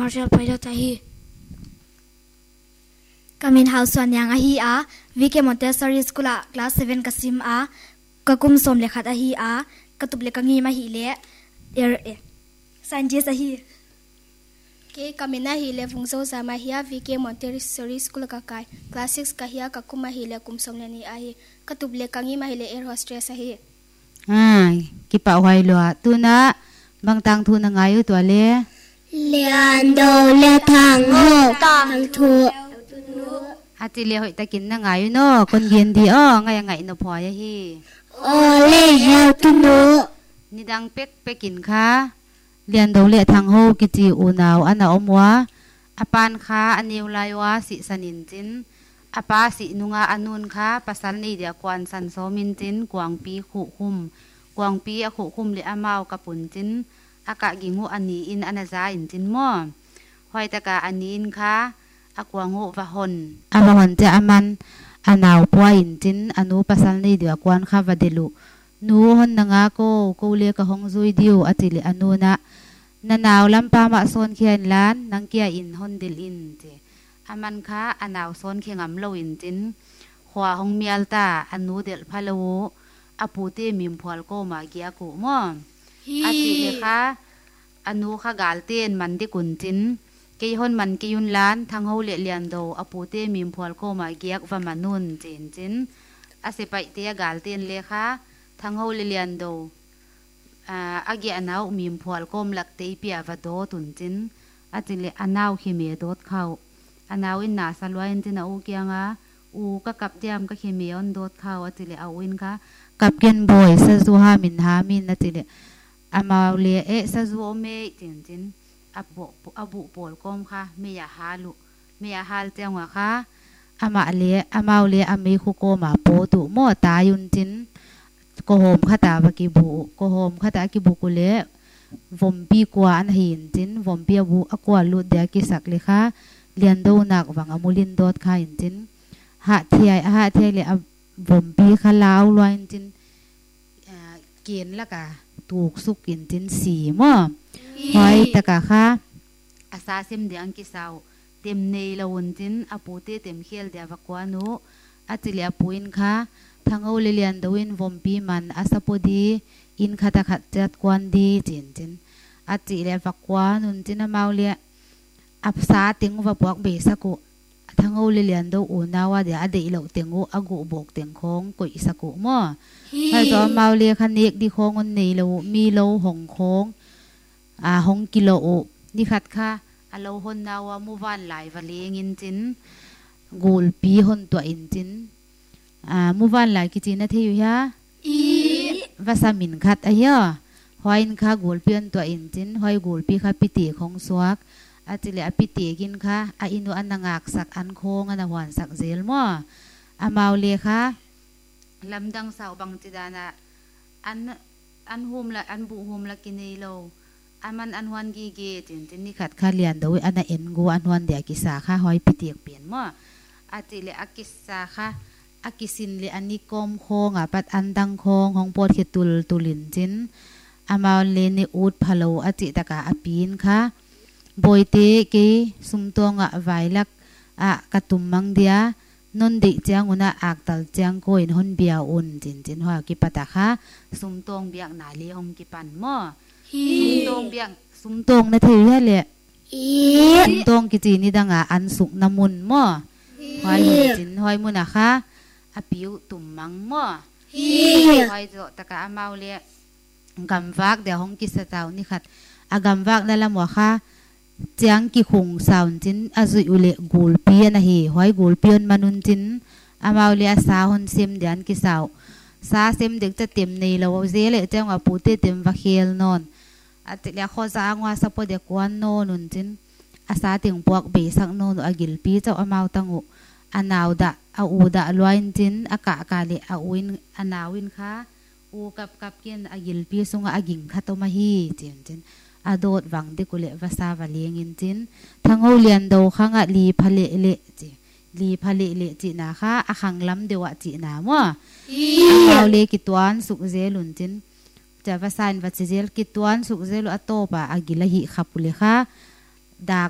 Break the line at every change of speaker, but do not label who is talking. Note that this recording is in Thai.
Marshall Paido Tahi Kamin House Wan Yang Ahi A VK Montessori School Class 7 Kasim A Kakum Som Lekhat Ahi A Katub Lekangi Mahi Le Sanjay Sahi
Ke Kamina Hile Fungso Sama Hia VK Montessori School Kakai Class 6 Kahia Kakuma Hile Kum Som Lani Ahi Katub Lekangi Mahile Air Hostess Ahi
Kipa Wai Loa Tuna Bang Tang Tu Nangayu Tuale
Leando Le Tang Ho Tang Tu
Hati le hoi takin Nangayu no Kon Gendi O Ngay no Poya Hi
Ole Heo Tunu
Nidang Pek Pekin Ka Leando Le Tang Ho Kiti Unaw Ana Omwa Apan Ka Aniw Laywa Si Sanintin Apa si Nunga Anun Ka Pasal ni dia Kwan San Somintin Kuang Pi Kukum Kuang Pi Akukum Le Amaw Kapuntin Aka gingu aniin anazain tin mo hoy taka aniin ka akwangu vahon amahon te aman anaw puain tin anu pasal ni dia kwan kha vadelu nu hon nanga ko le ka hong zui diu atili anu na nanaw lampa ma son khian lan nang kia in hon dil in te aman kha anaw son khengam lo in tin khwa hong mialta anu del phalo apute mim phwal ko ma gia ku mo Ati leka anu ka galten mandi kuntin kayhon man kayun lan thangho le liando apute mimphwal ko ma giak va manun tin asipai te galten leka thangho le liando agi anaw mimphwal kom lakte pia va do tuntin ati le anaw khime dot khau anaw in na salwain tin au kyanga u ka kap diam ka khime on dot khau ati le awin ka kapken boy sa zuha min ha min ati le Amaw le sa zuo me tin abu pol kom ka me ya halu me ya hal tengwa ka amaw le ame khu ko ma po tu mo ta yun tin ko hom khata ba ki bu ko hom khata ki bu ku le vom pi kwa an hin tin vom pi bu akwa lu de ki sak le kha lian do nak wang amulin dot kha in tin ha thiai le vom pi kha law loin tin ken la kaถูกสุกินจินสีมั่วหอยตะกะค่ะอาซาเซมเดียงกิสาวเต็มในละวนจินอปูเตเต็มเขียลเดียวักวานุอาจิเลียปุอินค่ะทั้งเอาเลียนดวินวอมปีมันอาซาปดีอินขัดขัดจัดกวนดีจินอาจิเลียวักวานุนจินมาเลียอับซาติงวับวกเบสกุทั้งเอาเลียนดูอุนาวาเดียอดีเหล่าติงอากุบกติงคงกุยสกุมั่วให้ตัวมาเลียคันเอกดีโคงอันนี้เรามีโลหงโคงหงกิโลนี่ขัดค่ะเราหนนาวมูวันหลายวันเลี้ยงินจินกูลปีหนตัวอินจินมูวันหลายกิจินนะที่อยู่ฮะวาสามินขัดอ้ยหอยน์ค่ะกูลปีนตัวอินจินหอยกูลปีค่ะปิติของสวกอาจจะเลี้ยปิติกินค่ะอินุอันนางากสักอันโคงอันหวานสักเซลมั่วมาเลียค่ะลำดังสาวบังจิดานะอันหุมละอันบุหุมละกินเอโลอันมันอันวันกีเกจินนี่ขัดข้าเลียนโดยอันนั้นเอ็นกูอันวันเดียกิสาค่ะหอยปิเตียกเปลี่ยนมั่วอาจิเลอากิสาค่ะอากิสินเลอันนี้กอมโคงปัดอันดังโคงของปอดเขตุลินจินมาเลนอูดพะโลอาจิตะกาอปีนค่ะบอยเตกีสุมตองไวลักกระตุมมังเดียนนดิจังอุณาอักตัลจังโกอินฮอนเบียอุนจินหัวกิปตะค่ะสุมตองเบียกนาลีฮงกิปันหม้อสุมตองเบียกสุมตองนะเทียเลยสุมตองกิจีนี่ดังอันสุกน้ำมุนหม้อหอยจินหอยมุนอะค่ะอปิวตุ่มมังหม้อหอยโจตะกะอามาเลยกำวักเดี๋ยวฮงกิสเจ้านี่ขัดกำวักนั่นละหมัวค่ะจังกิคงสาวจินอาจุอุเลกูลเปียนะฮีหอยกูลเปียนมานุนจินอามาเลียสาหอนเซมเดียนกิสาวสาเซมเด็กจะเต็มในเราเจเลจังว่าปูเตเต็มวักเฮลนอนอาจจะขอจางว่าสปอเดกวนโนนุนจินอาสาติงปวกเบสักโนนอากิลปีเจ้าอามาตังอุอานาวดะอาอูดะลอยจินอากาเลอาวินอานาวินค่ะอูกับเกียนอากิลปีสงอากิงคาโตมาฮีจินอาโดดวังดิกุเลวาซาวาเลียงินจินทั้งเอาเลียนโดข้างลีพะเลเลจิลีพะเลเลจินาค่ะอาขังล้ำเดวะจินามั่วเอาเลกิตวันสุกเจลุนจินจะวาซานวัดเจลกิตวันสุกเจลุอโตปะอากิลหิขับปุเลค่ะดาก